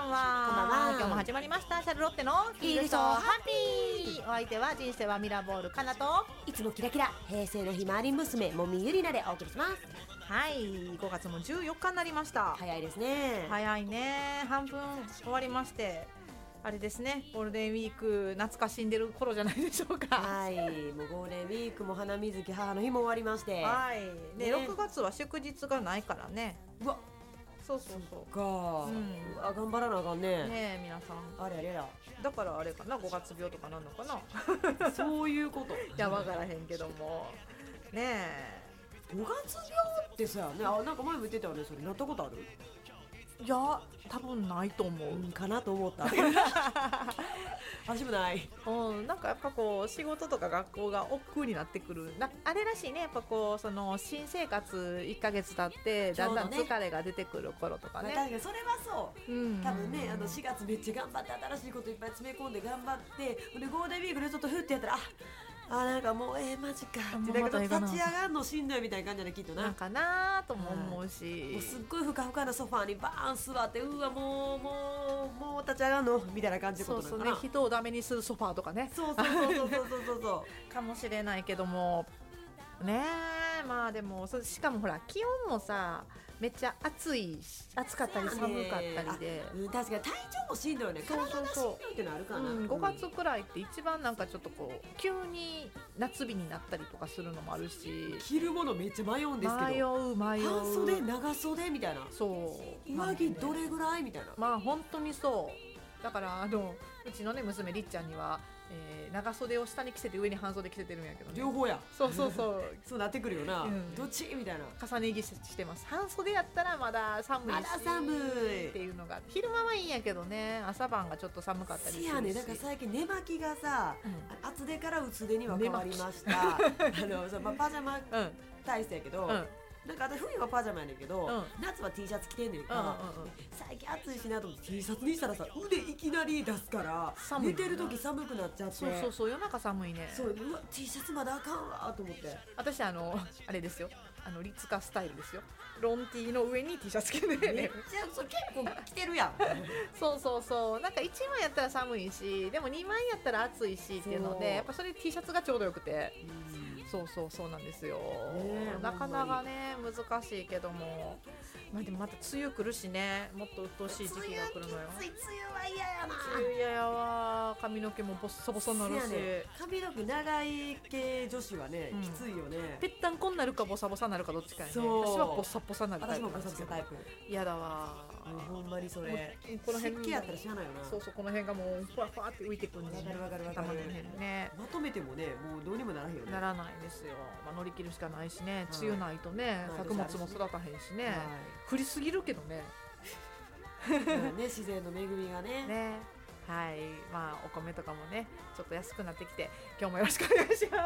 ばんは。今日も始まりましたシャルロッテのフィールソーハッピー。お相手は人生はミラーボールかなと、 いつもキラキラ平成のひまわり娘もみゆりなでお送りします。 はい、5月も14日になりました。 早いですね。 早いね。半分終わりまして、あれですね、ゴールデンウィーク懐かしんでる頃じゃないでしょうか。 はい、もうゴールデンウィークも花水木母の日も終わりまして、 はいね、 ね、 6月は祝日がないからね。 うわ、 そうそうそうか、うわ頑張らなあかんね。 ねえ皆さん、 あれあれやだからあれかな、5月病とかなんのかな。 そういうこといや分からへんけどもね 5月病ってさ、ね、なんか前も言ってたよね。それなったことある？ え、いや多分ないと思う、 かなと思った私もない。 なんかやっぱこう仕事とか学校が億劫になってくるあれらしいね。やっぱこうその新生活1ヶ月経ってだんだん疲れが出てくる頃とかね。 確かにそれはそう、多分ね、4月めっちゃ頑張って新しいこといっぱい詰め込んで頑張って、でゴールデンウィークでちょっとフッてやったらなんかもうマジかって、だけど立ち上がるのしんどいみたいな感じできっとなんかなとも思うし、 もうすっごいふかふかなソファーにバーン座って、うわもう立ち上がるのみたいな感じのことなのかな。 そうそうね、人をダメにするソファーとかね。 そうかもしれないけどもね。まあでもしかもほら気温もさめっちゃ暑かったり寒かったりで、 確かに体調もしんどいよね。体がしんどいってのあるかな。 5月くらいって一番なんかちょっとこう急に夏日になったりとかするのもあるし、 着るものめっちゃ迷うんですけど、 迷う半袖長袖みたいな、 そう上着どれぐらいみたいな。 まあ本当にそうだから、うちのね娘りっちゃんには、長袖を下に着せて上に半袖着せてるんやけどね。 両方や。 そうそうなってくるよな、どっちみたいな重ね着してます。半袖やったらまだ寒いし、っていうのが昼間はいいんやけどね、朝晩がちょっと寒かったりするし。 やね、だから最近寝巻きがさ、厚手から薄手には変わりました。パジャマ体質やけど、なんか私冬はパジャマやねんけど、夏は T シャツ着てんねんか、最近暑いしなと思って T シャツにしたらさ、腕いきなり出すから寝てる時寒くなっちゃって、 そう夜中寒いね。 そう、うわ T シャツまだあかんわと思って。 私あれですよ、リツカスタイルですよ。ロン T の上に T シャツ着てね。 めっちゃ結構着てるやんそうなんか1枚やったら寒いし、でも2枚やったら暑いしっていうので、やっぱそれ T シャツがちょうどよくて、そうなんですよ、なかなかね難しいけども、でもまた梅雨来るしね、もっと鬱陶しい時期が来るのよ。 梅雨は嫌やな。 梅雨嫌やわ。髪の毛もボッサボサになるし、 髪の毛長い系女子はね、きついよね。 ぺったんこになるかボサボサになるかどっちかやね。私はボッサボサになるタイプなんですけど。 私もボサボサタイプ。 嫌だわ。 ほんまにそれ。 この辺湿気やったらしゃあないよな。 そうこの辺がもうふわふわって浮いてくるんですよ。 わかる。 頭の辺ね。 まとめてもね、もうどうにもならへんよね。 ならないですよ。乗り切るしかないしね。梅雨ないとね、作物も育たへんしね。降りすぎるけどね。 自然の恵みがね。 はい、お米とかもねちょっと安くなってきて、今日もよろしくお願いします。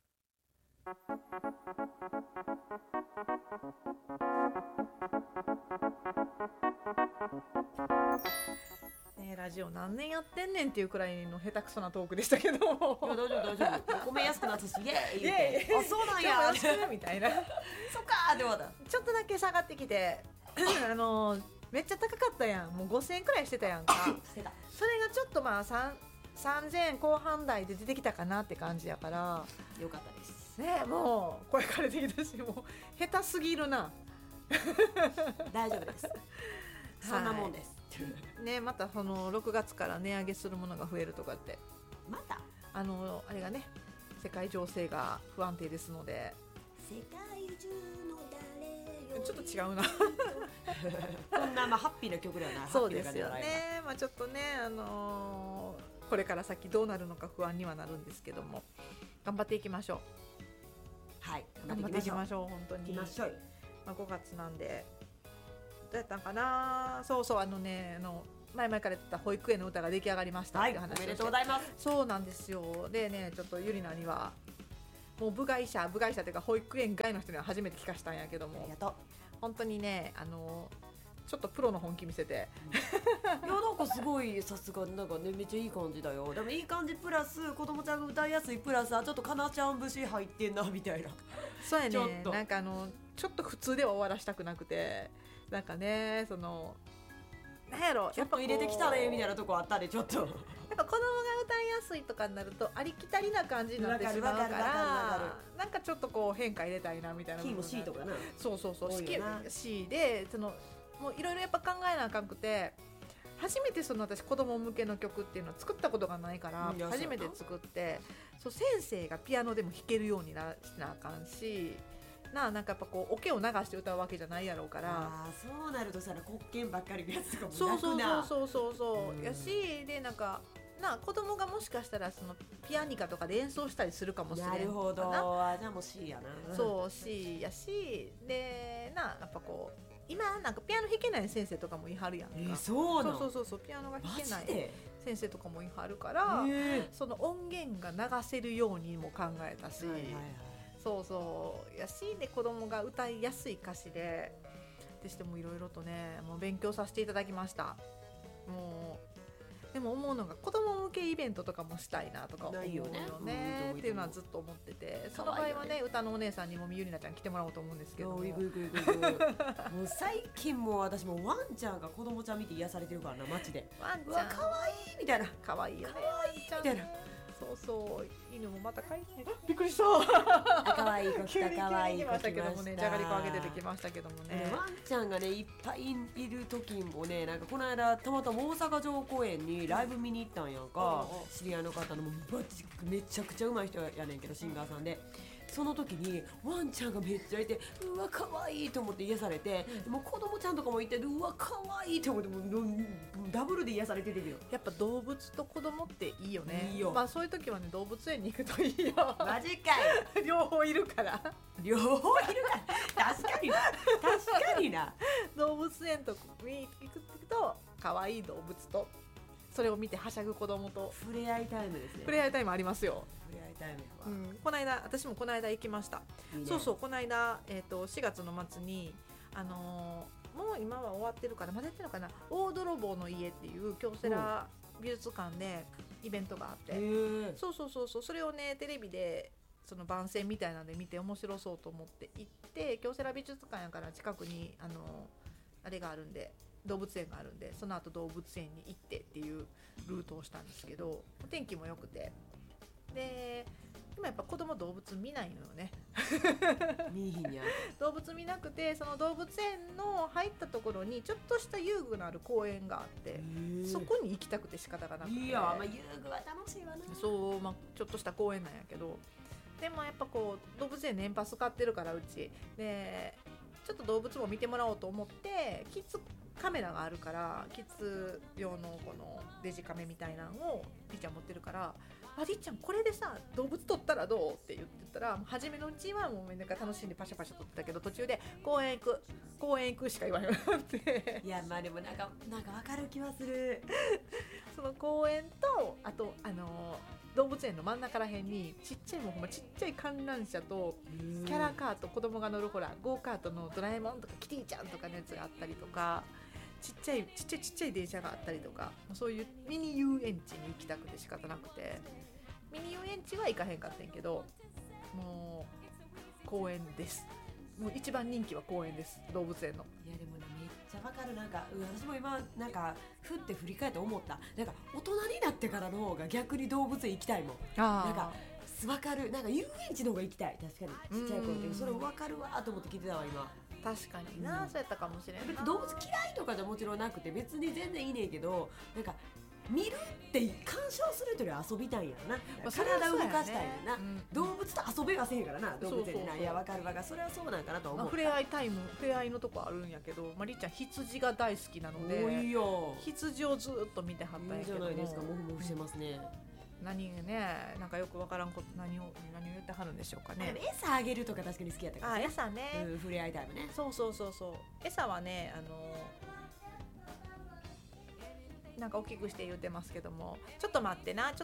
ラジオ何年やってんねんっていうくらいの下手くそなトークでしたけど、いや大丈夫米安くなったしイエーイそうなんやよろしくみたいなそっかでまだちょっとだけ下がってきてめっちゃ高かったやん。もう5000円くらいしてたやんかそれがちょっと3000円後半台で出てきたかなって感じやから、 よかったですね。もう声枯れてきたし、もう下手すぎるな。 大丈夫ですそんなもんですね。またその6月から値上げするものが増えるとかって、 またあれがね、世界情勢が不安定ですので、 世界中の誰よちょっと違うなこんなハッピーな曲ではない。 そうですよね。ちょっとね、これから先どうなるのか不安にはなるんですけども、頑張っていきましょう。 はい、 頑張っていきましょう。本当に 5 月なんでどうやったんかな。前々から言ってた保育園の歌が出来上がりましたっていう話をして、 おめでとうございます。 そうなんですよ。でね、ちょっとゆりなにはもう部外者というか保育園外の人には初めて聞かしたんやけども、 ありがとう。 本当にね、ちょっとプロの本気見せて、 いやなんかすごいさすがなんかねめっちゃいい感じだよ。でもいい感じプラス子供ちゃんが歌いやすいプラスちょっとかなちゃん節入ってんなみたいな。 そうやね。なんかちょっと普通では終わらしたくなくて、なんかねなんやろちょっと入れてきたねみたいなとこあったでちょっと。 やっぱ子供が歌いやすいとかになるとありきたりな感じになってしまうからなんかちょっとこう変化入れたいなみたいなキーも C とかなそうC でもういろいろやっぱ考えなあかんくて初めて私子供向けの曲っていうのを作ったことがないから初めて作って先生がピアノでも弾けるようにしなあかんしなんかやっぱこうオケを流して歌うわけじゃないやろうからそうなるとさ黒鍵ばっかりのやつとかも楽なそうやしでなんか子供がもしかしたらピアニカとかで演奏したりするかもしれないなるほどじゃあもう C やなそう C やしでやっぱこう今なんかピアノ弾けない先生とかもいはるやんかそうピアノが弾けない先生とかもいはるからその音源が流せるようにも考えたしやしで子供が歌いやすい歌詞でしてもいろいろとねもう勉強させていただきましたもうでも思うのが子供向けイベントとかもしたいなとか思うよねっていうのはずっと思っててその場合はね歌のお姉さんにもみゆりなちゃん来てもらおうと思うんですけどももう最近も私もワンちゃんが子供ちゃん見て癒されてるからな街でワンちゃんかわいいみたいなかわいいよねみたいな犬もまた帰ってびっくりしたかわいい子来たかわいい子来ましたけどもねじゃがりこあげててきましたけどもねワンちゃんがねいっぱいいる時もねなんかこの間たまたま大阪城公園にライブ見に行ったんやんか知り合いの方のめちゃくちゃ上手い人やねんけどシンガーさんでその時にワンちゃんがめっちゃいてうわ可愛いと思って癒されて、もう子供ちゃんとかもいてうわ可愛いと思ってもうダブルで癒されてるけどやっぱ動物と子供っていいよね。 いいよ。 そういう時はね動物園に行くといいよ。 マジかい両方いるから両方いるから確かにな動物園とに行くと可愛い動物とそれを見てはしゃぐ子供と触れ合いタイムですね。 触れ合いタイムありますよ。 触れ合いタイムは、 この間私もこの間行きました。いいね、そうこの間、4月の末にもう今は終わってるからまだやってるのかな大泥棒の家っていう京セラ美術館でイベントがあって、そうそれをねテレビでその番宣みたいなので見て面白そうと思って行って京セラ美術館やから近くにあれがあるんで動物園があるんでその後動物園に行ってっていうルートをしたんですけどお天気も良くてで今やっぱ子供動物見ないのよね見ひんや動物見なくてその動物園の入ったところにちょっとした遊具のある公園があってそこに行きたくて仕方がなくていや、遊具は楽しいわなそう、ちょっとした公園なんやけどでもやっぱこう動物園年パス買ってるからうちでちょっと動物も見てもらおうと思ってキッズカメラがあるからキッズ用のこのデジカメみたいなのをりっちゃん持ってるからりっちゃんこれでさ動物撮ったらどうって言ってたら初めのうちはもうなんか楽しんでパシャパシャ撮ってたけど途中で公園行くしか言わなくなっていやでもなんか分かる気はするその公園とあと動物園の真ん中らへんにちっちゃいちっちゃい観覧車とキャラカート子供が乗るゴーカートのドラえもんとかキティちゃんとかのやつがあったりとかちっちゃい電車があったりとかそういうミニ遊園地に行きたくて仕方なくてミニ遊園地は行かへんかったんやけどもう公園ですもう一番人気は公園です動物園のいやでもねめっちゃわかるなんか私も今なんかふって振り返って思ったなんか大人になってからの方が逆に動物園行きたいもんなんかわかるなんか遊園地の方が行きたい確かにちっちゃい頃ってそれわかるわと思って聞いてたわ今確かにな、そうやったかもしれない動物嫌いとかじゃもちろんなくて別に全然いいねんけどなんか見るって鑑賞するというより遊びたいんやろな、体を動かしたいんやな、動物と遊べはせへんからな動物園ないや分かるそれはそうなんかなと思う、 触れ合いのとこあるんやけどりっちゃん羊が大好きなので多いよ羊をずっと見てはったんやけどもいいじゃないですかモフモフしてますね何ねなんかよくわからんこと何を言ってはるんでしょうかね餌あげるとか確かに好きやったから餌ね、 触れ合いタイムねそう餌はねなんか大きくして言ってますけどもちょっと待ってな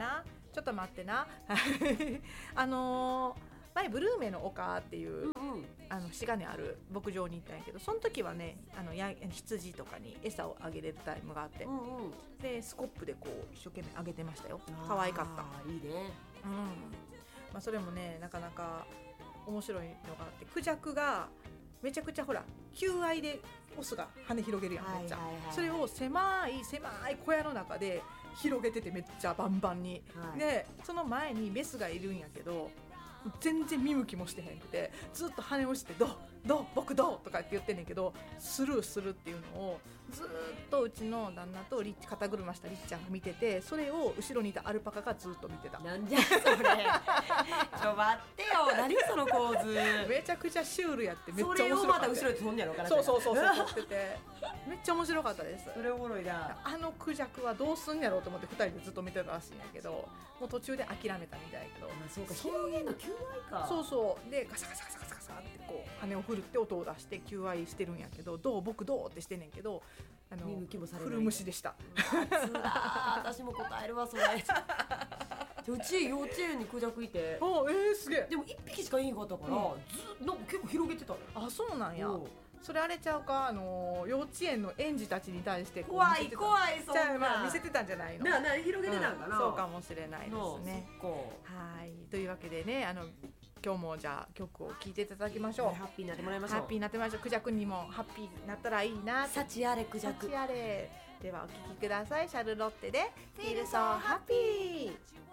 前ブルーメの丘っていう、滋賀にある牧場に行ったんやけどその時はね羊とかに餌をあげれるタイムがあって、でスコップでこう一生懸命あげてましたよ可愛かったいいねそれもねなかなか面白いのがあってクジャクがめちゃくちゃほら求愛でオスが羽広げるやん、めっちゃ、それを狭い小屋の中で広げてて、めっちゃバンバンに、でその前にメスがいるんやけど全然見向きもしてへんくて、ずっと羽をしてどう僕どうとかって言ってんねんけど、スルーするっていうのをずっとうちの旦那と肩車したりっちゃんが見てて、それを後ろにいたアルパカがずっと見てた。 なんじゃそれちょ待ってよ、何その構図めちゃくちゃシュールやって、めっちゃ面それをま白かった。 た後ろで飛んでやろうかな。 そう撮っててめっちゃ面白かったです。 それおもろいな。 クジャクはどうすんやろうと思って2人でずっと見てたらしいんやけど、もう途中で諦めたみたいやけど、 そうか、広げの求愛か。 そうでガサガサガサガサガサってこう羽を振るって音を出して求愛してるんやけど、僕どうってしてんねんけど、 見向きもされない。 古虫でした。 私も答えるわそれうち幼稚園にクジャクいて、 すげえ。 でも1匹しかいんかったから、なんか結構広げてたの。 あ、そうなんや。それあれちゃうか、幼稚園の園児たちに対して怖いそんな見せてたんじゃないの。 広げてたんかな、 そうかもしれないですね。 はい、 というわけでね、今日もじゃあ曲を聴いていただきましょう。 ハッピーになってもらいましょう。 クジャクにもハッピーになったらいいな。 幸あれクジャク。 幸あれ。ではお聴きください。シャルロッテで Feel So Happy。